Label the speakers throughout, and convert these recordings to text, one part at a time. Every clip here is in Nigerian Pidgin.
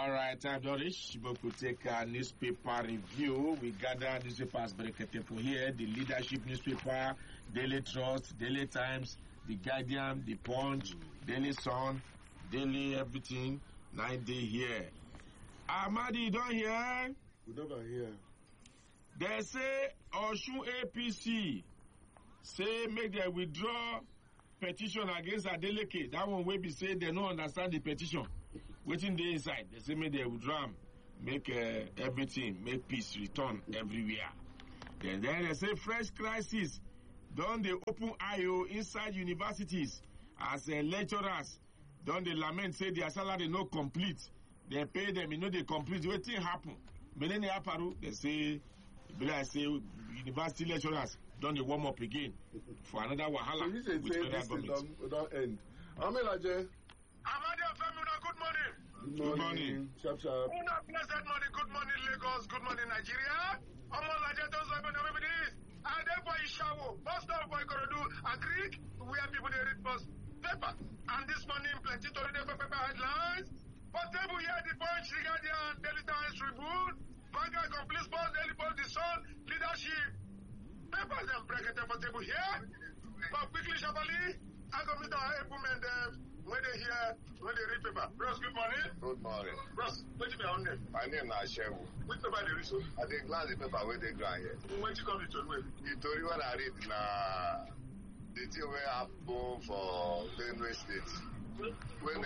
Speaker 1: All right, time to reach. We could take a newspaper review. We gather newspapers for here. The Leadership newspaper, Daily Trust, Daily Times, The Guardian, The Punch, Daily Sun, Daily everything. 9 day here. Amadi, you don't hear?
Speaker 2: We never hear.
Speaker 1: They say Osun APC say make them withdraw petition against Adeleke. That one will be say they don't understand the petition. Waiting there inside. They say make them withdraw, make everything, make peace return everywhere. Then they say fresh crisis. Don't they open IO inside universities as lecturers? Don't they lament say their salary no complete? They pay them, they complete. Waiting happen. Millennium Paru, they say, university lecturers don't they warm up again for another wahala.
Speaker 2: So you say this don't end. Amelaje.
Speaker 3: Amadi Afemuna, good morning.
Speaker 1: Good morning.
Speaker 2: Sharp.
Speaker 3: Blessed morning, good morning, Lagos, good morning, Nigeria. Amolaje, those women, everybody is. And therefore, Ishawo, bus stop for Ikorodu, a Greek, where people they read post paper. And this morning, plenty to read the paper headlines. Portable here, the Punch, The Guardian, Daily Times, Tribune, Vanguard, Complete Sports, Daily Post, The Sun, Leadership. Papers and bracket for table here. But quickly, Shabali, I go meet our implement them when they hear, when they read paper. Bros, good morning.
Speaker 4: Good morning.
Speaker 3: Bros, what you be on them?
Speaker 4: My name is Shehu.
Speaker 3: Which paper they read so?
Speaker 4: I dey glance the paper where they grind here.
Speaker 3: When you come to Chonwe?
Speaker 4: The story when I read na the thing wey happen for Benue State. When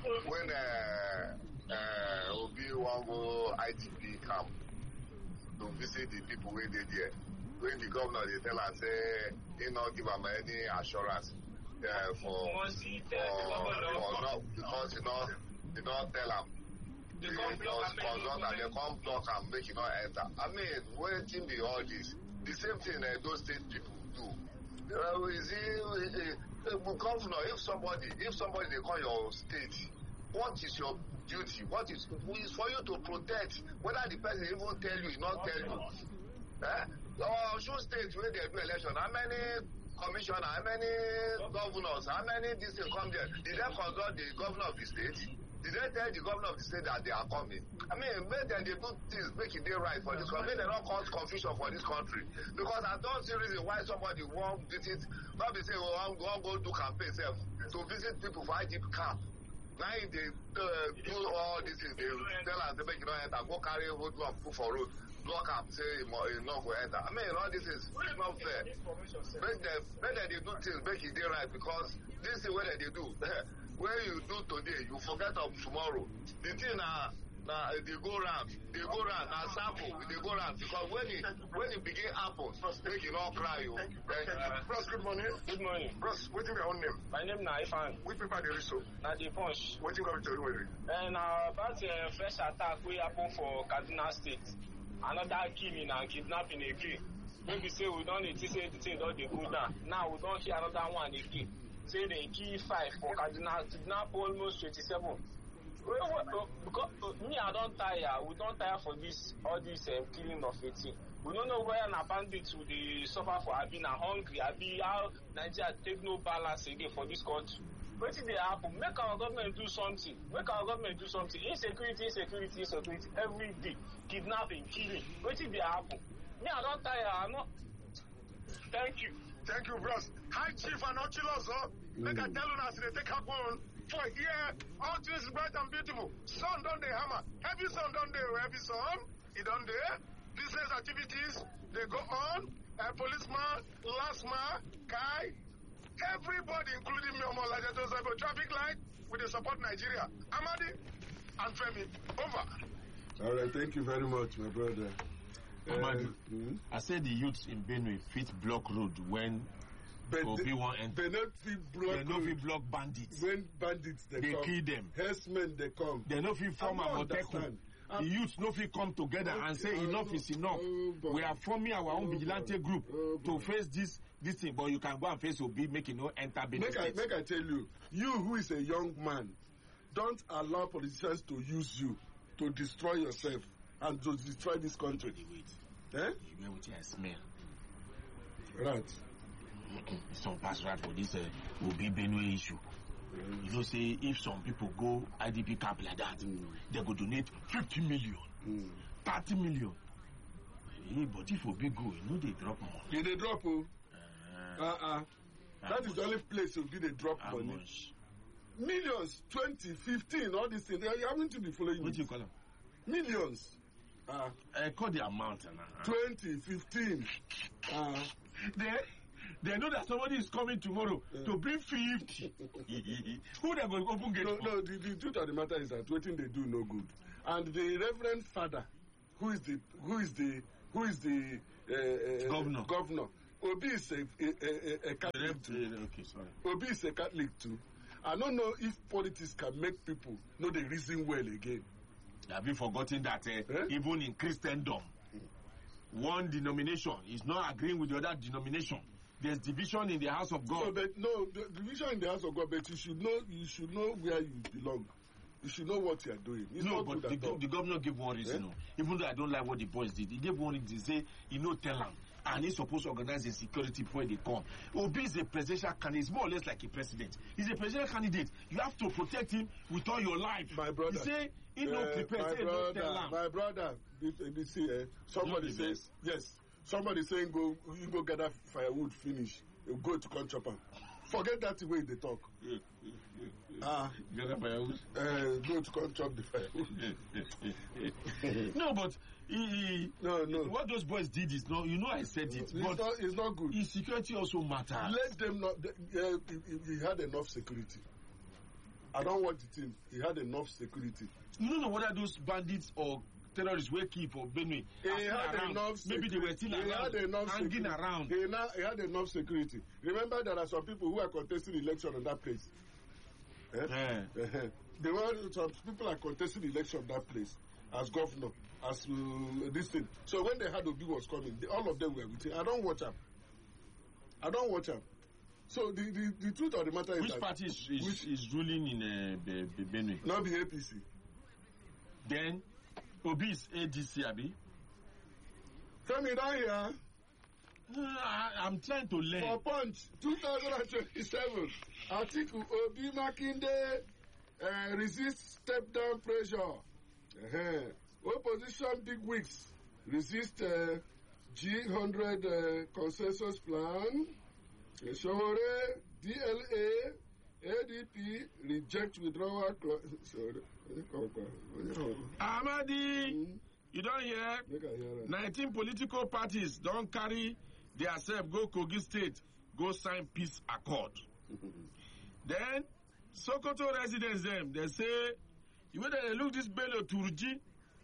Speaker 4: Obi wan go IDP camp to visit the people wey dey there. When the governor dey tell am say he not give am any assurance for because he not tell am. He just consult and they come block am make he not enter. I mean, wetin be all this? The same thing those state people do. Governor, if somebody they call your state, what is your duty? What is for you to protect? Whether the person even tell you, not tell you. Osun State where they do election, how many commissioners, how many governors, how many this thing come there? Did they consult the governor of the state? Did they tell the governor of the state that they are coming? I mean, make them they do things, make it right for this country. Make them not cause confusion for this country. Because I don't see reason why somebody won't visit, not be saying, oh, I'm going to go do campaign self to visit people for IDP camp. Now they do all these things, they tell us they make it not enter, go carry a hood and put for road, block up, say enough will enter. I mean, all this is not fair. Make them they do things, make it right, because this is what they do. When you do today, you forget of tomorrow. The thing they go round, now sample, they go round, because when it begin happen, make it not cry.
Speaker 3: Bros, good morning.
Speaker 4: Good morning.
Speaker 3: Bros, what's your own name?
Speaker 4: My name is Ifan.
Speaker 3: Which paper they read so?
Speaker 4: Na the Punch.
Speaker 3: What you going to do?
Speaker 4: And about fresh attack we happen for Kaduna State. Another killing and kidnapping again. Maybe say we don't need to say the thing don't they go down. Now we don't hear another one again. Say they kill 5 for Kaduna, kidnap almost 27. Because me, I don't tire. We don't tire for this all this killing of 18. We don't know where an bandits will suffer for being hungry, how Nigeria take no balance again for this country. What did they happen? Make our government do something. Insecurity every day. Kidnapping, killing. What did they happen? Me, I don't tire. I'm not. Thank you.
Speaker 3: Thank you, bros. Hi, Chief and Ochilos. Make I tell you now, they take up one. For here, all things bright and beautiful. Sun don't they hammer. Heavy sun don't they heavy sun. It don't they. Business activities, they go on. Policeman, last man, guy. Everybody, including me, traffic light, with the support Nigeria. Amadi and Femi, over.
Speaker 2: All right, thank you very much, my brother.
Speaker 1: Amadi, I said the youths in Benue fit block road when Obi won't enter.
Speaker 2: They not fit block
Speaker 1: bandits.
Speaker 2: When bandits they come,
Speaker 1: kill them.
Speaker 2: Herdsmen they come.
Speaker 1: They not fit form a Moteco. The youth no fit come together and say enough is enough. We are forming our own vigilante group to face this thing. But you can go and face Obi, make it no enter Benue State.
Speaker 2: Make I tell you, you who is a young man, don't allow politicians to use you to destroy yourself and to destroy this country.
Speaker 1: You know what I smell?
Speaker 2: Right.
Speaker 1: Some pass right for this Obi Benue issue. You know, say if some people go IDP camp like that, they go donate 50 million, 30 million. Hey, but if Obi go, you know they drop money.
Speaker 2: They drop, that is the only place will be they drop money.
Speaker 1: Much?
Speaker 2: Millions, 20, 15, all these things. You haven't to be following.
Speaker 1: What do you call them?
Speaker 2: Millions.
Speaker 1: I call the amount.
Speaker 2: 20, 15.
Speaker 1: They know that somebody is coming tomorrow to bring 50. Who they going to open gate for?
Speaker 2: No, the truth of the matter is that waiting they do no good. And the Reverend Father, who is the governor. Obi is a Catholic too.
Speaker 1: Okay, sorry.
Speaker 2: Obi is a Catholic too. I don't know if politics can make people know the reason well again.
Speaker 1: Have you forgotten that even in Christendom, one denomination is not agreeing with the other denomination? There's division in the house of God.
Speaker 2: The division in the house of God, but you should know where you belong. You should know what you are doing. It's
Speaker 1: no,
Speaker 2: not
Speaker 1: but the governor gave one reason. Even though I don't like what the boys did, he gave one reason to say, tell them. And he's supposed to organize the security before they come. Obi is a presidential candidate. It's more or less like a president. He's a presidential candidate. You have to protect him with all your life.
Speaker 2: My brother.
Speaker 1: You say, my
Speaker 2: brother, somebody says, yes. Somebody saying, go gather firewood, finish. You go to come chop. Forget that way they talk.
Speaker 1: Gather firewood?
Speaker 2: Go to come chop the firewood.
Speaker 1: No, but
Speaker 2: no.
Speaker 1: What those boys did is not. I said it. But
Speaker 2: it's not good.
Speaker 1: Insecurity also matters.
Speaker 2: Let them not. He had enough security. I don't want the team. He had enough security.
Speaker 1: You don't know whether those bandits or terrorists were keep or Benue. Maybe they were still around, hanging around.
Speaker 2: He had enough security. Remember, there are some people who are contesting election on that place. Some people are contesting election on that place as governor, as this thing. So when they heard Obi was coming, all of them were with him. I don't watch him. So the truth of the matter is
Speaker 1: which party is ruling in Benue?
Speaker 2: Not the APC.
Speaker 1: Then Obi is ADC, Abi.
Speaker 2: Femi, down here.
Speaker 1: I'm trying to learn.
Speaker 2: For Punch, 2027, Atiku Obi Makinde resist step-down pressure. Opposition bigwigs resist G100 consensus plan. Showore, DLA, ADP reject withdrawal clause.
Speaker 1: Amadi, you don't hear? 19 political parties don't carry their self go Kogi State, go sign peace accord. Then, Sokoto residents they say, you know they look this Bello Turji,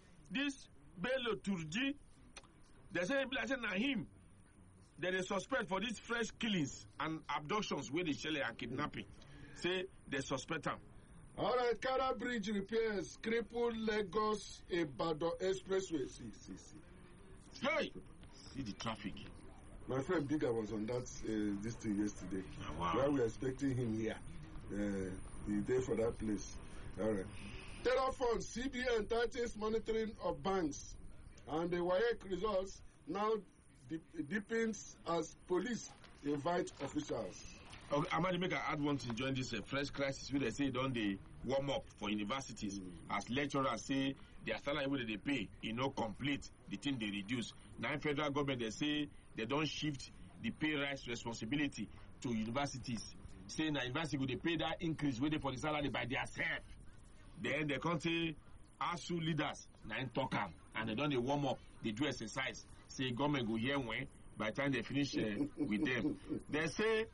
Speaker 1: they say, na him. They suspect for these fresh killings and abductions where they shell and kidnapping. Say they suspect him.
Speaker 2: All right, Kara Bridge repairs crippled Lagos Ibadan Expressway. See.
Speaker 1: Hey, see the traffic.
Speaker 2: My friend Bigger was on that this thing yesterday.
Speaker 1: Oh, wow.
Speaker 2: Where we are expecting him here. He's there for that place. All right. Terror funds, CBN tightens monitoring of banks, and the WAEC results now deepens as police invite officials.
Speaker 1: Okay, Amadi, make I add one thing during this fresh crisis where they say don't they warm up for universities as lecturers say their salary where they pay, complete, the thing they reduce. Now federal government they say they don't shift the pay rise responsibility to universities. Saying that university will they pay that increase where they for the salary by themselves. Then they can't say ASU leaders now talk them and they don't warm up, they do exercise. Say government go here when by the time they finish with them. They say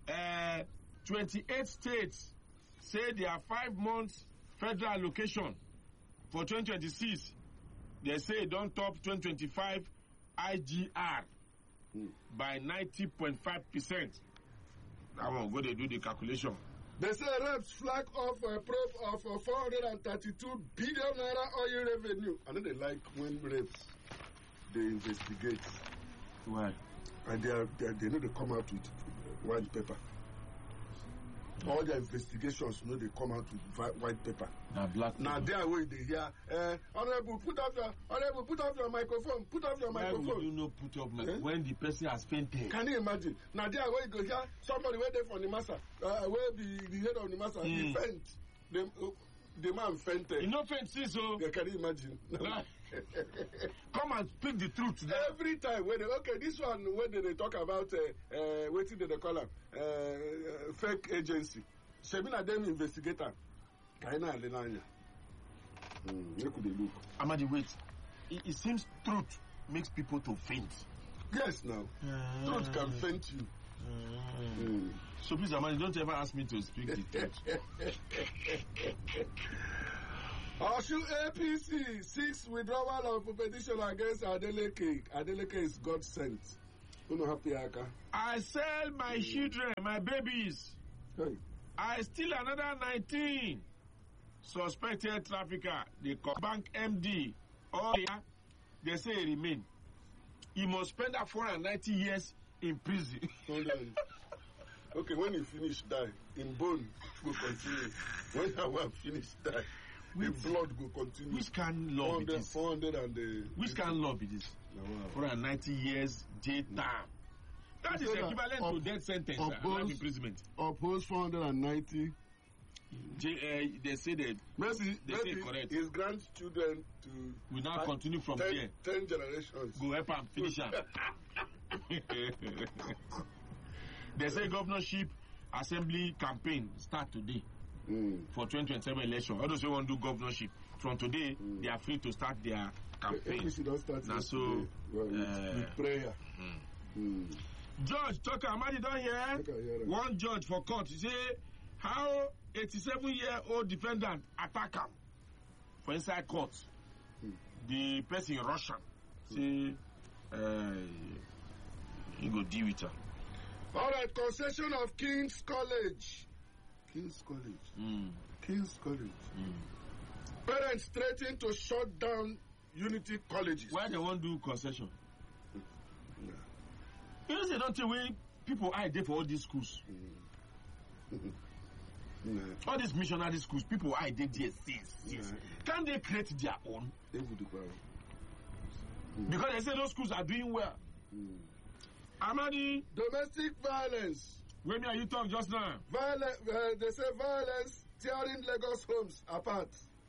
Speaker 1: 28 states say their 5 months federal allocation for 2026. They say don't top 2025 IGR by 90.5%. That one go they do the calculation.
Speaker 2: They say reps flag off a probe of 432 billion naira oil revenue. I know they like when reps they investigate.
Speaker 1: Why?
Speaker 2: And they know they come out with white paper. All their investigations, they come out with white paper.
Speaker 1: Now black.
Speaker 2: Now there way they hear, Honorable, put off your microphone. Put off your microphone.
Speaker 1: Why would you not put up when the person has fainted?
Speaker 2: Can you imagine? Now there way you go hear somebody wait there for the master, where the head of the master, he faint. The man fainted.
Speaker 1: You know faint, so.
Speaker 2: Yeah, can you imagine?
Speaker 1: Come and speak the truth.
Speaker 2: Every time when this one when they talk about waiting they call them fake agency. Shemina them investigator. Kaina Lenanya. Where could they look?
Speaker 1: Amadi, wait. It seems truth makes people to faint.
Speaker 2: Yes, now. Truth can faint you.
Speaker 1: So please, Amadi, don't ever ask me to speak the truth.
Speaker 2: Osun APC seeks withdrawal of petition against Adeleke. Adeleke is God sent.
Speaker 1: I sell my children, my babies.
Speaker 2: Hey.
Speaker 1: I steal another 19 suspected trafficker. They call bank MD. Oh yeah, they say he remain. He must spend that 490 years in prison.
Speaker 2: Okay, when he finish die, in bone will continue. When I will finish die, the blood will continue.
Speaker 1: Which can law be this?
Speaker 2: 400 and the...
Speaker 1: Which can law be this? 490 years jail time. That is equivalent to death sentence, life imprisonment.
Speaker 2: Oppose 490.
Speaker 1: They say that.
Speaker 2: Maybe
Speaker 1: say correct.
Speaker 2: His grandchildren
Speaker 1: will now continue from
Speaker 2: 10 generations.
Speaker 1: Go help and finish him. They say governorship assembly campaign start today for 2027 election. All those who want to do governorship from today, they are free to start their campaign.
Speaker 2: Now, so with prayer.
Speaker 1: Judge Tucker Amadi don't hear. One judge for court. He say how 87-year-old defendant attack him for inside court. The person Russian say he go deal with her.
Speaker 2: All right, concession of King's College. King's College. Parents threaten to shut down Unity colleges.
Speaker 1: Why they won't do concession? You know, they don't tell where people are there for all these schools. All these missionary schools, people are there since. Can't they create their own? Because they say those schools are doing well. Amadi,
Speaker 2: domestic violence.
Speaker 1: When are you talk just now?
Speaker 2: They say violence tearing Lagos homes apart.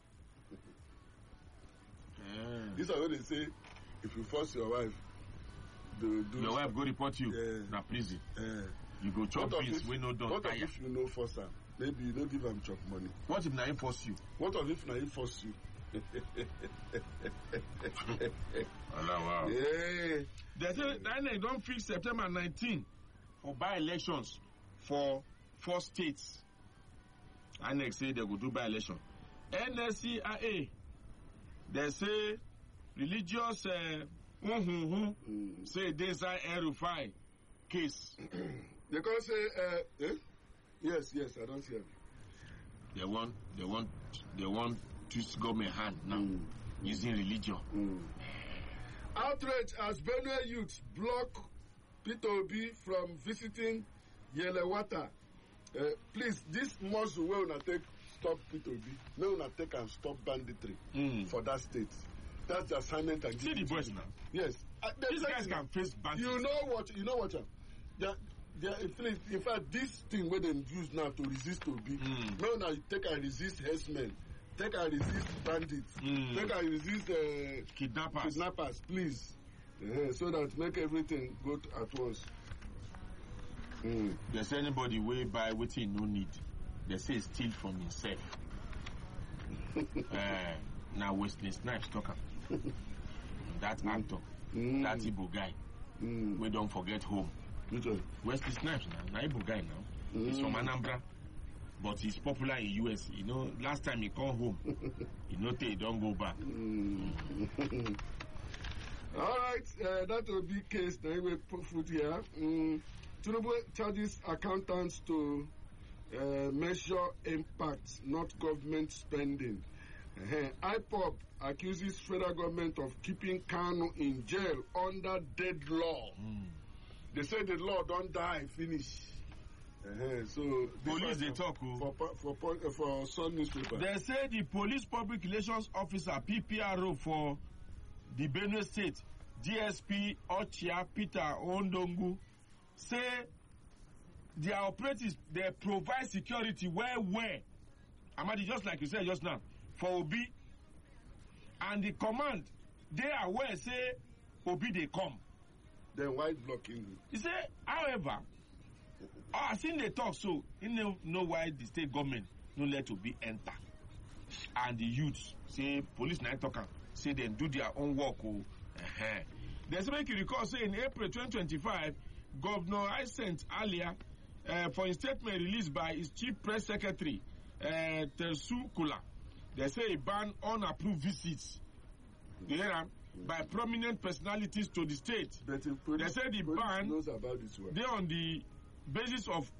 Speaker 2: This is what they say. If you force your wife,
Speaker 1: your wife go report you. Na prison. You go chop beans when no done.
Speaker 2: What if you no force her? Maybe you don't give them chop money.
Speaker 1: What if na him force you?
Speaker 2: What if na him force you?
Speaker 1: Wow.
Speaker 2: Yeah.
Speaker 1: They say that don't fix September 19 for by-elections for 4 states. INEC say they go do by-election. NSCIA, they say religious say they inside El-Rufai case.
Speaker 2: They can say yes, I don't see it.
Speaker 1: They want to government hand now using religion.
Speaker 2: Outrage as Benue youths block Peter Obi from visiting Yelewata. Please, this muscle will not take stop Peter Obi. Will not take and stop banditry for that state. That's the assignment. And
Speaker 1: see the boys now.
Speaker 2: Yes,
Speaker 1: these guys can face banditry.
Speaker 2: You know what? In fact, this thing where they use now to resist Obi. Now take and resist herdsmen. Take and resist bandits. Take and resist kidnappers, please. So that make everything go at once.
Speaker 1: There's anybody way by waiting no need. They say steal from himself. Now Wesley Snipes talking. That actor, that Igbo guy. We don't forget home. Wesley Snipes now Igbo guy now. He's from Anambra. But he's popular in US. You know, last time he come home, he don't go back.
Speaker 2: All right, that will be case that we put foot here. Tinubu charges accountants to measure impact, not government spending. IPOB accuses federal government of keeping Kanu in jail under dead law. They say the law don't die, finish. So
Speaker 1: police they talk.
Speaker 2: For Sun newspaper.
Speaker 1: They say the police public relations officer PPRO for the Benue State DSP Ochia Peter Ondongu say their operatives they provide security well. Amadi, just like you said just now, for Obi, and the command they are aware say Obi they come.
Speaker 2: Then why blocking you?
Speaker 1: He say, however, I seen they talk so you know why the state government no let Obi enter, and the youths say police na talk say they do their own work. There's make you recall say in April 2025, Governor Hyacinth Alia for a statement released by his chief press secretary Tersu Kula, they say he banned unapproved visits. You hear them? By prominent personalities to the state.
Speaker 2: But
Speaker 1: they say the ban
Speaker 2: knows about this one.
Speaker 1: they on the basis of